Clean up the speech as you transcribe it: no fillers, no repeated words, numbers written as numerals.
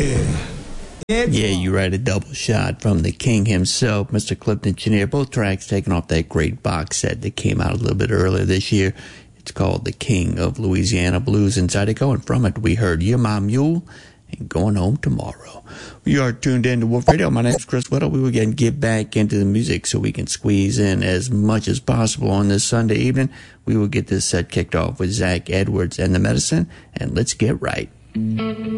Yeah, you're right. A double shot from the king himself, Mr. Clifton Chenier. Both tracks taken off that great box set that came out a little bit earlier this year. It's called The King of Louisiana Blues and Zydeco, and from it we heard You're My Mule and Going Home Tomorrow. We are tuned in to Wolf Radio. My name is Chris Whittle. We will again get back into the music so we can squeeze in as much as possible on this Sunday evening. We will get this set kicked off with Zach Edwards and the Medicine, and let's get right.